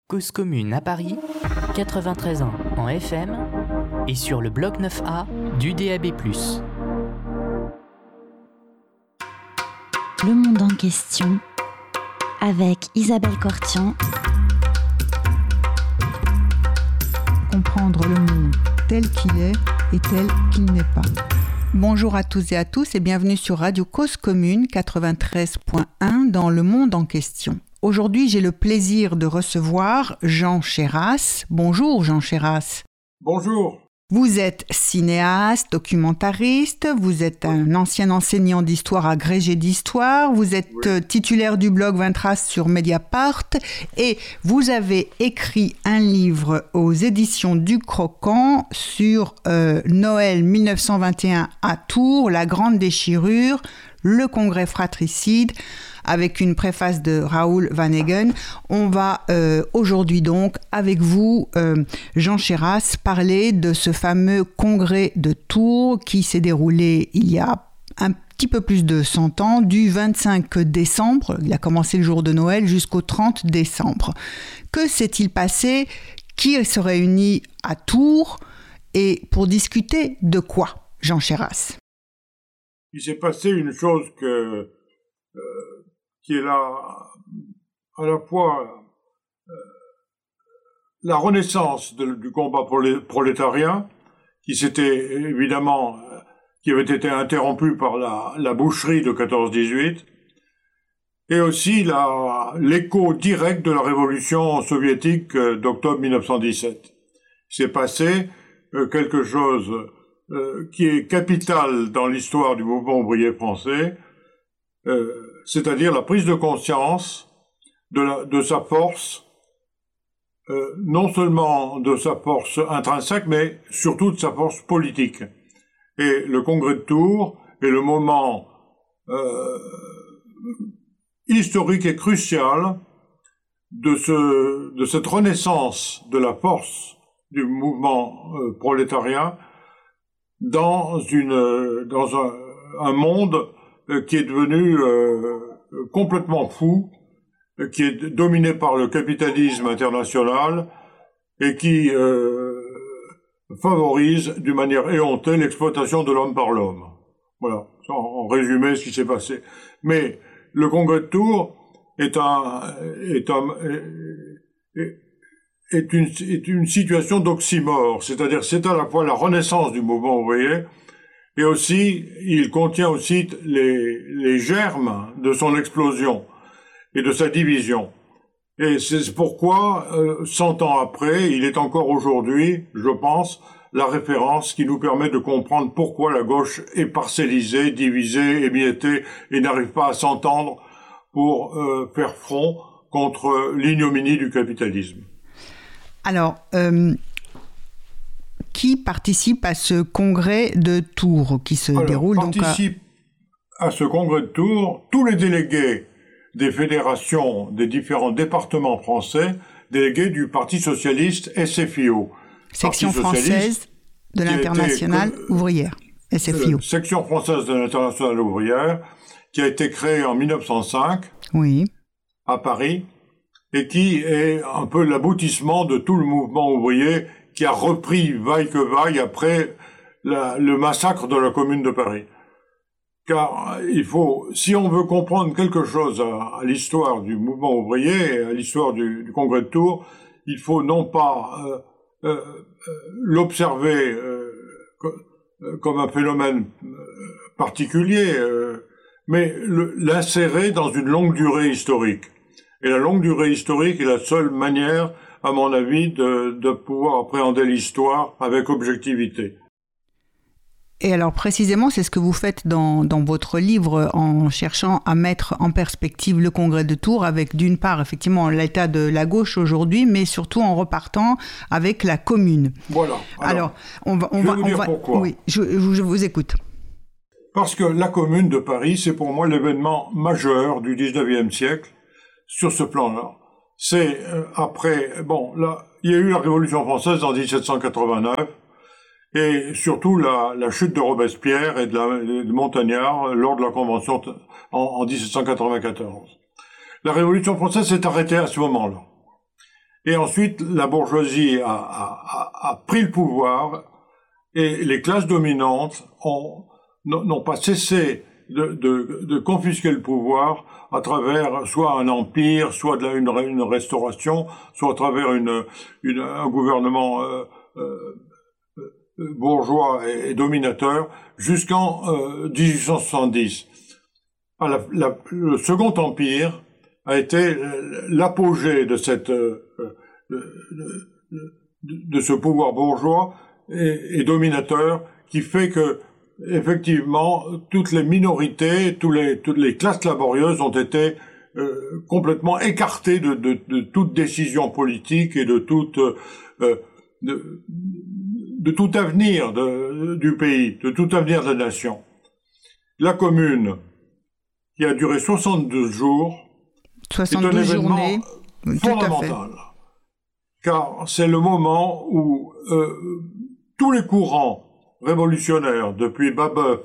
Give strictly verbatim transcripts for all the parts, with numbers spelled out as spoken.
Cause commune à Paris, quatre-vingt-treize ans en F M et sur le bloc neuf A du D A B plus. Le monde en question avec Isabelle Cortian. Comprendre le monde tel qu'il est et tel qu'il n'est pas. Bonjour à tous et à tous et bienvenue sur Radio Cause commune quatre-vingt-treize point un dans le monde en question. Aujourd'hui, j'ai le plaisir de recevoir Jean Chéras. Bonjour Jean Chéras. Bonjour. Vous êtes cinéaste, documentariste, vous êtes un ancien enseignant d'histoire agrégé d'histoire, vous êtes oui. titulaire du blog vingt Traces sur Mediapart et vous avez écrit un livre aux éditions du Croquant sur euh, Noël mille neuf cent vingt et un à Tours, la grande déchirure, le congrès fratricide, avec une préface de Raoul Vanhaegen. On va euh, aujourd'hui donc, avec vous, euh, Jean Chéras, parler de ce fameux congrès de Tours qui s'est déroulé il y a un petit peu plus de cent ans, du vingt-cinq décembre, il a commencé le jour de Noël, jusqu'au trente décembre. Que s'est-il passé? Qui se réunit à Tours? Et pour discuter de quoi, Jean Chéras? Il s'est passé une chose que... Euh... qui est là, à la fois euh, la renaissance de, du combat prolé, prolétarien, qui s'était évidemment, euh, qui avait été interrompu par la, la boucherie de quatorze dix-huit, et aussi la, l'écho direct de la révolution soviétique euh, d'octobre mille neuf cent dix-sept. Il s'est passé euh, quelque chose euh, qui est capital dans l'histoire du mouvement ouvrier français, euh, c'est-à-dire la prise de conscience de, la, de sa force, euh, non seulement de sa force intrinsèque, mais surtout de sa force politique. Et le congrès de Tours est le moment euh, historique et crucial de, ce, de cette renaissance de la force du mouvement euh, prolétarien dans, une, dans un, un monde qui est devenu euh, complètement fou, qui est dominé par le capitalisme international et qui euh, favorise d'une manière éhontée l'exploitation de l'homme par l'homme. Voilà, en, en résumé ce qui s'est passé. Mais le congrès de Tours est, un, est, un, est, est, une, est une situation d'oxymore, c'est-à-dire c'est à la fois la renaissance du mouvement ouvrier, et aussi, il contient aussi les, les germes de son explosion et de sa division. Et c'est pourquoi, euh, cent ans après, il est encore aujourd'hui, je pense, la référence qui nous permet de comprendre pourquoi la gauche est parcellisée, divisée, émiettée et n'arrive pas à s'entendre pour euh, faire front contre l'ignominie du capitalisme. Alors, euh... qui participe à ce congrès de Tours qui se Alors, déroule donc à... Participe à ce congrès de Tours tous les délégués des fédérations des différents départements français, délégués du Parti socialiste S F I O. Section française de l'Internationale été, ouvrière, S F I O. Euh, Section française de l'Internationale ouvrière, qui a été créée en mille neuf cent cinq oui. à Paris, et qui est un peu l'aboutissement de tout le mouvement ouvrier qui a repris vaille que vaille après la, le massacre de la Commune de Paris. Car il faut, si on veut comprendre quelque chose à, à l'histoire du mouvement ouvrier, à l'histoire du, du congrès de Tours, il faut non pas euh, euh, l'observer euh, comme un phénomène particulier, euh, mais le, l'insérer dans une longue durée historique. Et la longue durée historique est la seule manière, à mon avis, de, de pouvoir appréhender l'histoire avec objectivité. Et alors précisément, c'est ce que vous faites dans, dans votre livre en cherchant à mettre en perspective le congrès de Tours avec d'une part effectivement l'état de la gauche aujourd'hui, mais surtout en repartant avec la commune. Voilà. Alors, alors on va, on je vais va, vous on dire va, pourquoi. Oui, je, je, je vous écoute. Parce que la commune de Paris, c'est pour moi l'événement majeur du dix-neuvième siècle sur ce plan-là. C'est euh, après, bon, là, il y a eu la Révolution française en dix-sept cent quatre-vingt-neuf, et surtout la, la chute de Robespierre et de, la, de Montagnard lors de la Convention en, en dix-sept cent quatre-vingt-quatorze. La Révolution française s'est arrêtée à ce moment-là. Et ensuite, la bourgeoisie a, a, a pris le pouvoir et les classes dominantes ont, n'ont pas cessé de, de, de confisquer le pouvoir à travers soit un empire, soit de la, une, une restauration, soit à travers une, une, un gouvernement euh, euh, bourgeois et, et dominateur, jusqu'en euh, dix-huit cent soixante-dix. Ah, la, la, le Second Empire a été l'apogée de cette euh, de, de, de ce pouvoir bourgeois et, et dominateur qui fait que effectivement toutes les minorités, tous les, toutes les classes laborieuses ont été euh, complètement écartées de, de, de toute décision politique et de toute euh, de, de tout avenir de, du pays, de tout avenir de la nation. La Commune, qui a duré soixante-douze jours, soixante-douze journées, fondamental, car c'est le moment où euh, tous les courants révolutionnaires, depuis Babeuf,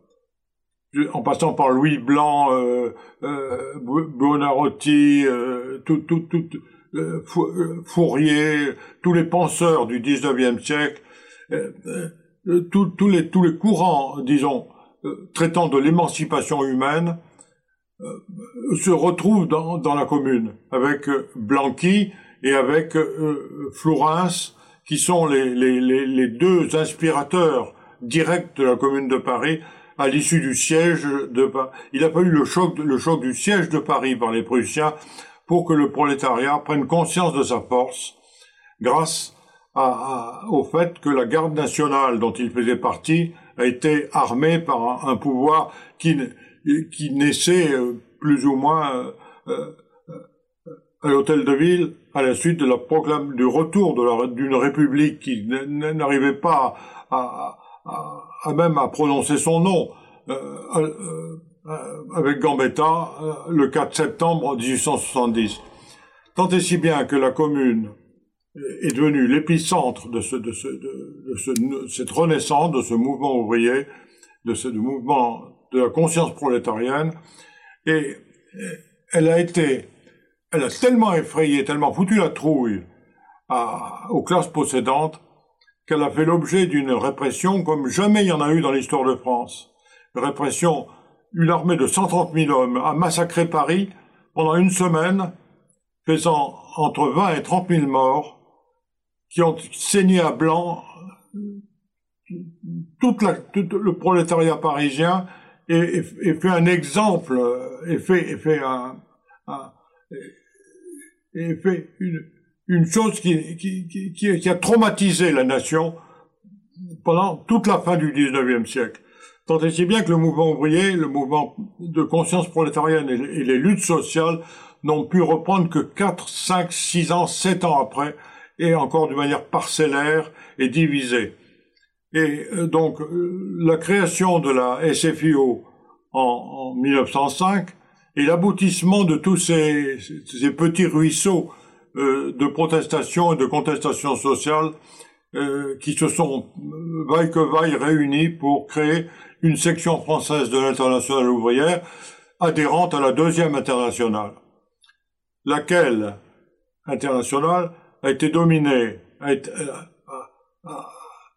en passant par Louis Blanc, euh, euh, Buonarroti, euh, tout, tout, tout, euh, Fourier, tous les penseurs du dix-neuvième siècle, euh, euh, tous, tous les, tous les courants, disons, euh, traitant de l'émancipation humaine, euh, se retrouvent dans, dans la Commune, avec euh, Blanqui et avec euh, Flourens, qui sont les, les, les, les deux inspirateurs directs de la Commune de Paris à l'issue du siège de Paris. Il a fallu le choc, le choc du siège de Paris par les Prussiens pour que le prolétariat prenne conscience de sa force, grâce à, à, au fait que la garde nationale dont il faisait partie a été armée par un, un pouvoir qui, qui naissait plus ou moins euh, à l'Hôtel de Ville à la suite de la proclame du retour de la, d'une république qui n'arrivait pas à, à, à même à prononcer son nom euh, euh, avec Gambetta euh, le quatre septembre dix-huit cent soixante-dix. Tant et si bien que la Commune est devenue l'épicentre de, ce, de, ce, de, de, ce, de cette renaissance, de ce mouvement ouvrier, de ce de mouvement de la conscience prolétarienne, et elle a été, elle a tellement effrayé, tellement foutu la trouille à, aux classes possédantes, qu'elle a fait l'objet d'une répression comme jamais il y en a eu dans l'histoire de France. Une répression, une armée de cent trente mille hommes a massacré Paris pendant une semaine, faisant entre vingt et trente mille morts, qui ont saigné à blanc toute la, tout le prolétariat parisien et, et, et fait un exemple, et fait, et fait un, un et fait une, une chose qui, qui, qui, qui, qui a traumatisé la nation pendant toute la fin du dix-neuvième siècle. Tant et si bien que le mouvement ouvrier, le mouvement de conscience prolétarienne et, et les luttes sociales n'ont pu reprendre que quatre, cinq, six ans, sept ans après, et encore de manière parcellaire et divisée. Et euh, donc, euh, la création de la S F I O en, en mille neuf cent cinq et l'aboutissement de tous ces, ces petits ruisseaux euh, de protestation et de contestation sociale euh, qui se sont, vaille que vaille, réunis pour créer une section française de l'Internationale ouvrière adhérente à la deuxième internationale, laquelle internationale a été dominée, a, été, a, a,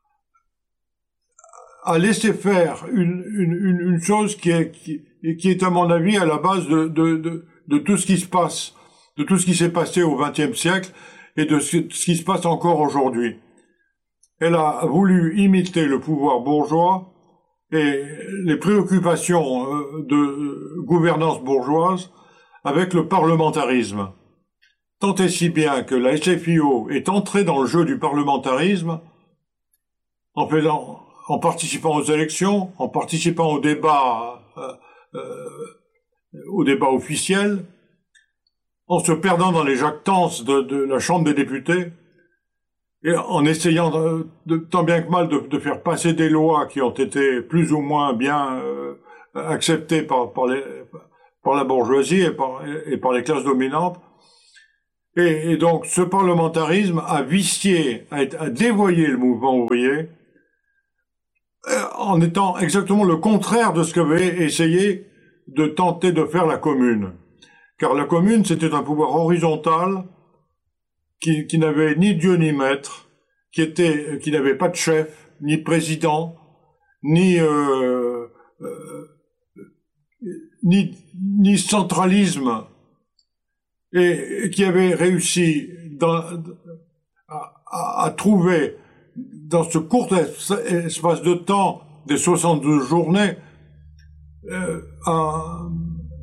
a laissé faire une, une, une chose qui est, qui, qui est à mon avis à la base de, de, de, de tout ce qui se passe, de tout ce qui s'est passé au vingtième siècle et de ce, ce qui se passe encore aujourd'hui. Elle a voulu imiter le pouvoir bourgeois et les préoccupations de gouvernance bourgeoise avec le parlementarisme. Tant et si bien que la S F I O est entrée dans le jeu du parlementarisme en faisant, en participant aux élections, en participant au débat, euh, euh, au débat officiel, en se perdant dans les jactances de, de la Chambre des députés, et en essayant de, de, tant bien que mal de, de faire passer des lois qui ont été plus ou moins bien euh, acceptées par, par, les, par la bourgeoisie et par, et par les classes dominantes. Et, et donc, ce parlementarisme a vicié, a, a dévoyé le mouvement ouvrier euh, en étant exactement le contraire de ce qu'avait essayé de tenter de faire la Commune. Car la Commune, c'était un pouvoir horizontal qui, qui n'avait ni Dieu ni maître, qui était, qui n'avait pas de chef, ni président, ni euh, euh, ni, ni centralisme, et, et qui avait réussi dans, à, à trouver dans ce court espace de temps des soixante-douze journées euh, un,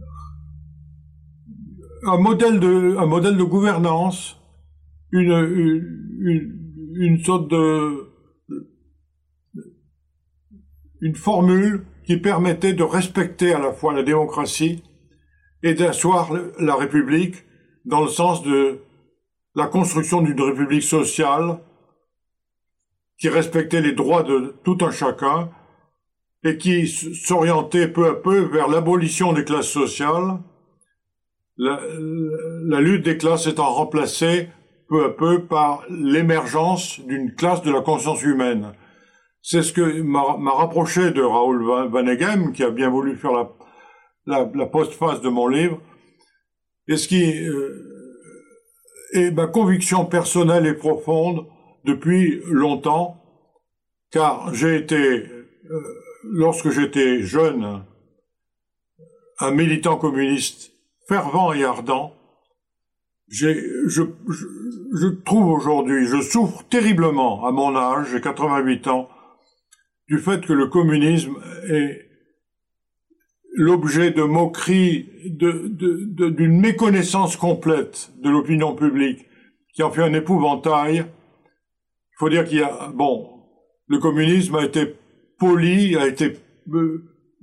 un modèle de un modèle de gouvernance, une une, une, une sorte de une formule qui permettait de respecter à la fois la démocratie et d'asseoir la République dans le sens de la construction d'une République sociale qui respectait les droits de tout un chacun et qui s'orientait peu à peu vers l'abolition des classes sociales, la, la lutte des classes étant remplacée peu à peu par l'émergence d'une classe de la conscience humaine. C'est ce que m'a rapproché de Raoul Vaneigem, qui a bien voulu faire la, la, la postface de mon livre, et ce qui euh, est ma conviction personnelle et profonde depuis longtemps, car j'ai été, euh, lorsque j'étais jeune, un militant communiste fervent et ardent. J'ai, je, je, je trouve aujourd'hui, je souffre terriblement à mon âge, j'ai quatre-vingt-huit ans, du fait que le communisme est l'objet de moqueries, de, de, de, d'une méconnaissance complète de l'opinion publique, qui en fait un épouvantail. Il faut dire qu'il y a, bon, le communisme a été poli, a été euh,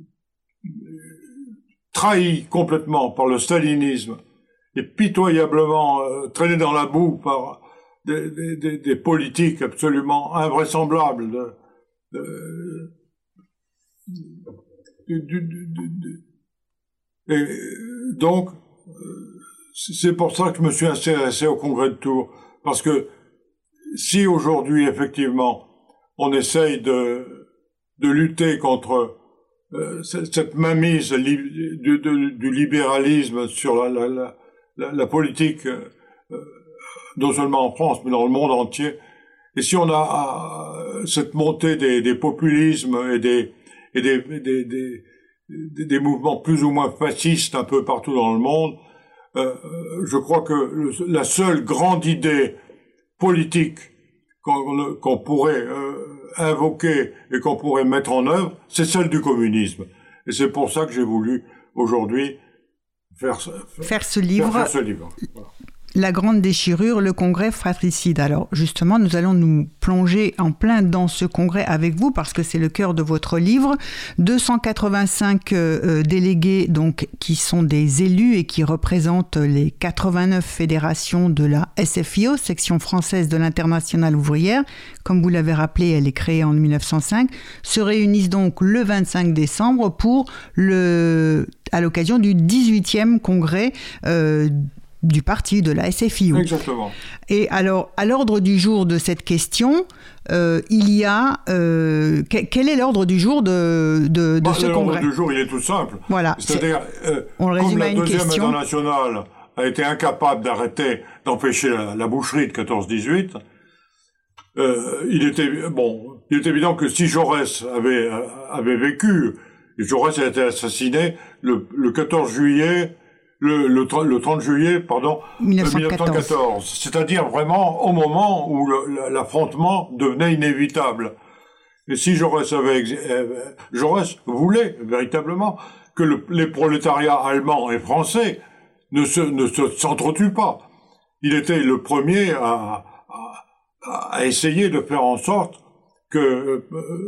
trahi complètement par le stalinisme, et pitoyablement euh, traîné dans la boue par des, des, des politiques absolument invraisemblables de, de, de, de, de, de. Et donc, c'est pour ça que je me suis intéressé au Congrès de Tours, parce que si aujourd'hui, effectivement, on essaye de, de lutter contre euh, cette mainmise li, du, de, du libéralisme sur la, la, la, la, la politique, euh, non seulement en France, mais dans le monde entier, et si on a euh, cette montée des, des populismes et des, et des, des, des, des, des mouvements plus ou moins fascistes un peu partout dans le monde, euh, je crois que le, la seule grande idée politique qu'on, qu'on pourrait euh, invoquer et qu'on pourrait mettre en œuvre, c'est celle du communisme. Et c'est pour ça que j'ai voulu aujourd'hui faire, faire, faire ce livre. Faire, faire ce livre. Voilà. La grande déchirure, le congrès fratricide. Alors justement, nous allons nous plonger en plein dans ce congrès avec vous parce que c'est le cœur de votre livre. deux cent quatre-vingt-cinq euh, délégués donc qui sont des élus et qui représentent les quatre-vingt-neuf fédérations de la S F I O, section française de l'Internationale ouvrière. Comme vous l'avez rappelé, elle est créée en mille neuf cent cinq. Se réunissent donc le vingt-cinq décembre pour le, à l'occasion du dix-huitième congrès euh, du parti de la S F I O. Exactement. Et alors, à l'ordre du jour de cette question, euh, il y a... Euh, que, quel est l'ordre du jour de, de, de bah, ce congrès ? L'ordre du jour, il est tout simple. Voilà. C'est-à-dire, euh, on le comme la une deuxième question. internationale a été incapable d'arrêter, d'empêcher la, la boucherie de quatorze dix-huit, euh, il était bon, il est évident que si Jaurès avait avait vécu, et Jaurès a été assassiné le, le quatorze juillet. Le, le, le trente juillet, pardon, mille neuf cent quatorze. mille neuf cent quatorze, c'est-à-dire vraiment au moment où le, l'affrontement devenait inévitable. Et si Jaurès avait, Jaurès voulait véritablement que le, les prolétariats allemands et français ne se, ne se, s'entretuent pas. Il était le premier à, à, à essayer de faire en sorte que euh,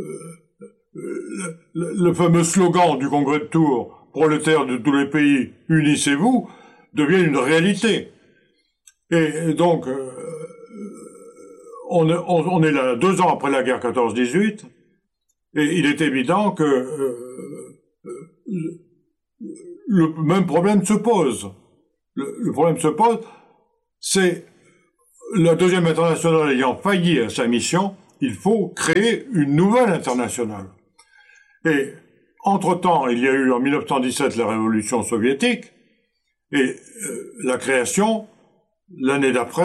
le, le, le fameux slogan du Congrès de Tours, prolétaires de tous les pays, unissez-vous, devient une réalité. Et donc, euh, on, on, on est là deux ans après la guerre quatorze dix-huit, et il est évident que euh, le même problème se pose. Le, le problème se pose, c'est la deuxième internationale ayant failli à sa mission, il faut créer une nouvelle internationale. Et entre-temps, il y a eu en mille neuf cent dix-sept la révolution soviétique et euh, la création, l'année d'après,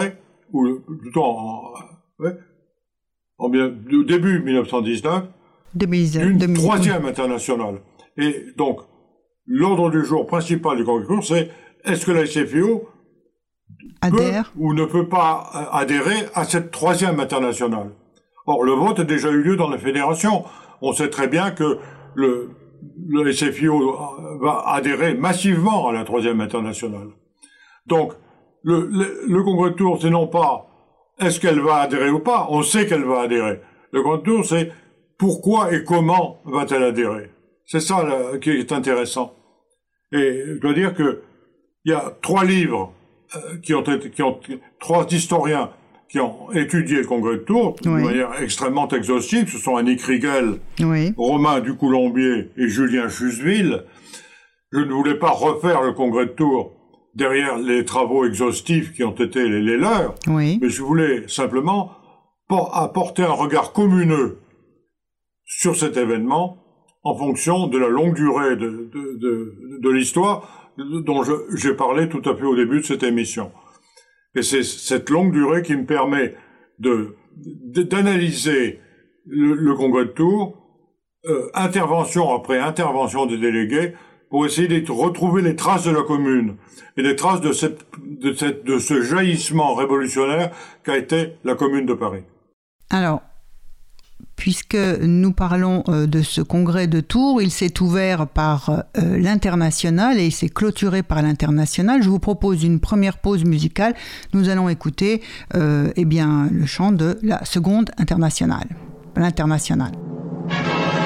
ou plutôt en, ouais, en bien, début mille neuf cent dix-neuf, d'une troisième internationale. Et donc, l'ordre du jour principal du congrès de Tours, c'est est-ce que la S F I O adhère peut ou ne peut pas adhérer à cette troisième internationale. Or, le vote a déjà eu lieu dans la fédération. On sait très bien que le, le S F I O va adhérer massivement à la troisième internationale. Donc, le, le, le congrès de Tours, c'est non pas est-ce qu'elle va adhérer ou pas, on sait qu'elle va adhérer. Le congrès de Tours, c'est pourquoi et comment va-t-elle adhérer. C'est ça là, qui est intéressant. Et je dois dire que il y a trois livres euh, qui ont été, qui ont, trois historiens qui ont étudié le congrès de Tours oui. de manière extrêmement exhaustive. Ce sont Annick Rigel, oui. Romain Ducoulombier et Julien Chuseville. Je ne voulais pas refaire le congrès de Tours derrière les travaux exhaustifs qui ont été les, les leurs, oui. mais je voulais simplement apporter un regard communeux sur cet événement en fonction de la longue durée de, de, de, de l'histoire dont je, j'ai parlé tout à fait au début de cette émission. Et c'est cette longue durée qui me permet de, de d'analyser le, le congrès de Tours, euh, intervention après intervention des délégués, pour essayer de retrouver les traces de la commune et les traces de, cette, de, cette, de ce jaillissement révolutionnaire qu'a été la commune de Paris. Alors, puisque nous parlons euh, de ce congrès de Tours, il s'est ouvert par euh, l'Internationale et il s'est clôturé par l'Internationale. Je vous propose une première pause musicale. Nous allons écouter euh, eh bien, le chant de la Seconde Internationale, l'Internationale.